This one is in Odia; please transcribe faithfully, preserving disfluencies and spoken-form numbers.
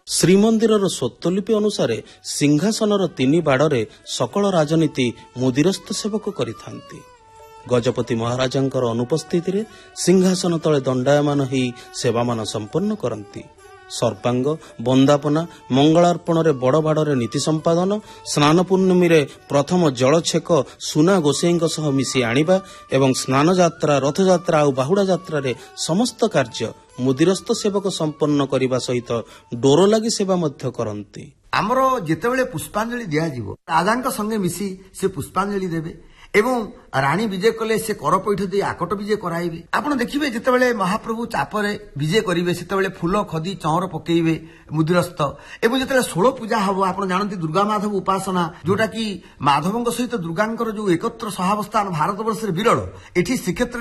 ଶ୍ରୀମନ୍ଦିରର ସ୍ୱତ୍ତ୍ୱଲିପି ଅନୁସାରେ ସିଂହାସନର ତିନି ବାଡ଼ରେ ସକଳ ରାଜନୀତି ମୁଦିରସ୍ତ ସେବକ କରିଥାନ୍ତି। ଗଜପତି ମହାରାଜାଙ୍କର ଅନୁପସ୍ଥିତିରେ ସିଂହାସନ ତଳେ ଦଣ୍ଡାୟମାନ ହୋଇ ସେବାମାନ ସମ୍ପନ୍ନ କରନ୍ତି। ସର୍ବାଙ୍ଗ ବନ୍ଦାପନା ମଙ୍ଗଳାର୍ପଣରେ ବଡ଼ ବାଡ଼ରେ ନୀତି ସମ୍ପାଦନ, ସ୍ନାନ ପୂର୍ଣ୍ଣମୀରେ ପ୍ରଥମ ଜଳଛେକ ସୁନା ଗୋସେଇଙ୍କ ସହ ମିଶି ଆଣିବା ଏବଂ ସ୍ନାନଯାତ୍ରା, ରଥଯାତ୍ରା ଆଉ ବାହୁଡ଼ା ଯାତ୍ରାରେ ସମସ୍ତ କାର୍ଯ୍ୟ ମୁଦିରସ୍ତ ସେବକ ସମ୍ପନ୍ନ କରିବା ସହିତ ଡୋର ଲାଗି ସେବା ମଧ୍ୟ କରନ୍ତି। ଆମର ଯେତେବେଳେ ପୁଷ୍ପାଞ୍ଜଳି ଦିଆଯିବ, ରାଜାଙ୍କ ସଙ୍ଗେ ମିଶି ସେ ପୁଷ୍ପାଞ୍ଜଳି ଦେବେ ଏବଂ ରାଣୀ ବିଜେ କଲେ ସେ କରପୈଠ ଦେଇ ଆକଟ ବିଜେ କରାଇବେ। ଆପଣ ଦେଖିବେ ଯେତେବେଳେ ମହାପ୍ରଭୁ ଚାପରେ ବିଜେ କରିବେ ସେତେବେଳେ ଫୁଲ ଖଦି ଚଅଁର ପକେଇବେ ମୁଦିରସ୍ତ, ଏବଂ ଯେତେବେଳେ ଷୋଳ ପୂଜା ହବ, ଆପଣ ଜାଣନ୍ତି ଦୁର୍ଗା ମାଧବ ଉପାସନା, ଯୋଉଟା କି ମାଧବଙ୍କ ସହିତ ଦୁର୍ଗାଙ୍କର ଯୋଉ ଏକତ୍ର ସହାବସ୍ଥାନ ଭାରତବର୍ଷରେ ବିରଳ, ଏଠି ଶ୍ରୀକ୍ଷେତ୍ର